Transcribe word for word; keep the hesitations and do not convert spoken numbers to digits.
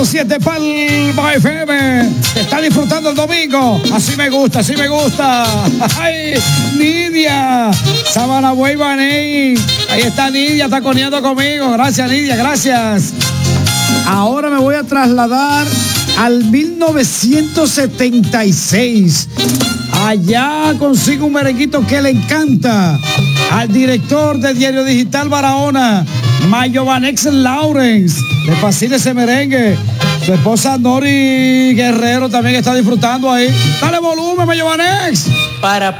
siete Palma F M. Te está disfrutando el domingo. Así me gusta, así me gusta. Ay, Nidia. Sabana Buey Baney. Ahí está Nidia, está coneando conmigo. Gracias, Nidia, gracias. Ahora me voy a trasladar al mil novecientos setenta y seis. Allá consigo un merenguito que le encanta al director de Diario Digital Barahona, Mayovanex Lawrence. Le fascina ese merengue. Su esposa Nori Guerrero también está disfrutando ahí. Dale volumen, Mayovanex. Para